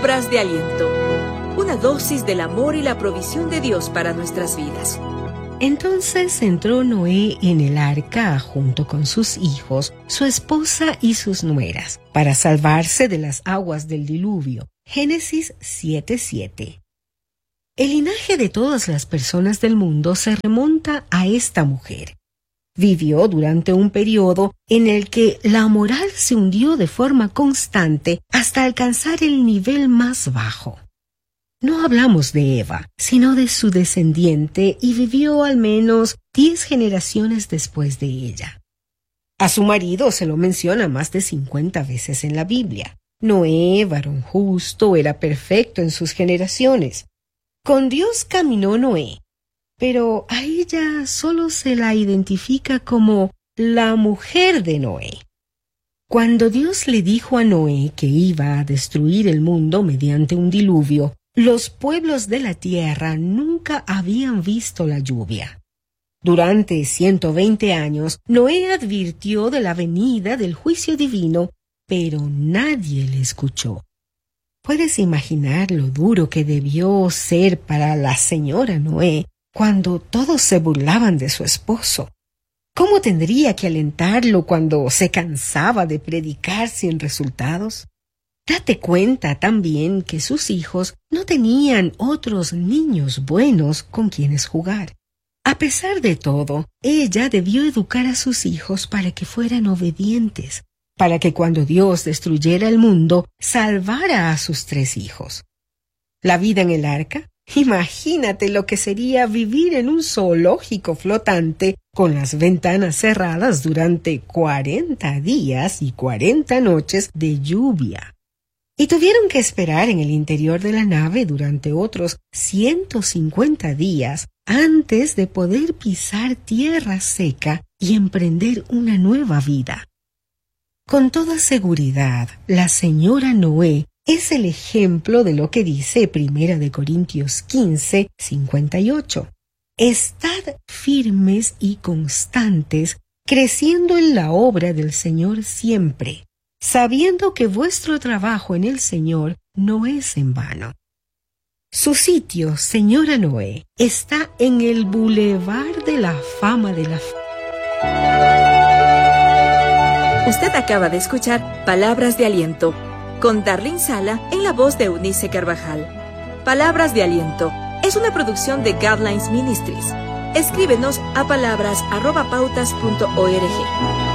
Palabras de aliento. Una dosis del amor y la provisión de Dios para nuestras vidas. Entonces entró Noé en el arca junto con sus hijos, su esposa y sus nueras, para salvarse de las aguas del diluvio. Génesis 7:7. El linaje de todas las personas del mundo se remonta a esta mujer. Vivió durante un periodo en el que la moral se hundió de forma constante hasta alcanzar el nivel más bajo. No hablamos de Eva, sino de su descendiente, y vivió al menos 10 generaciones después de ella. A su marido se lo menciona más de 50 veces en la Biblia. Noé, varón justo, era perfecto en sus generaciones. Con Dios caminó Noé, pero a ella solo se la identifica como la mujer de Noé. Cuando Dios le dijo a Noé que iba a destruir el mundo mediante un diluvio, los pueblos de la tierra nunca habían visto la lluvia. Durante 120 años, Noé advirtió de la venida del juicio divino, pero nadie le escuchó. ¿Puedes imaginar lo duro que debió ser para la señora Noé cuando todos se burlaban de su esposo? ¿Cómo tendría que alentarlo cuando se cansaba de predicar sin resultados? Date cuenta también que sus hijos no tenían otros niños buenos con quienes jugar. A pesar de todo, ella debió educar a sus hijos para que fueran obedientes, para que cuando Dios destruyera el mundo, salvara a sus 3 hijos. ¿La vida en el arca? Imagínate lo que sería vivir en un zoológico flotante con las ventanas cerradas durante 40 días y 40 noches de lluvia. Y tuvieron que esperar en el interior de la nave durante otros 150 días antes de poder pisar tierra seca y emprender una nueva vida. Con toda seguridad, la señora Noé es el ejemplo de lo que dice 1 Corintios 15:58. Estad firmes y constantes, creciendo en la obra del Señor siempre, sabiendo que vuestro trabajo en el Señor no es en vano. Su sitio, señora Noé, está en el Boulevard de la Fama de la Usted acaba de escuchar Palabras de Aliento, con Darlene Sala en la voz de Eunice Carvajal. Palabras de Aliento es una producción de Guidelines Ministries. Escríbenos a palabras@pautas.org.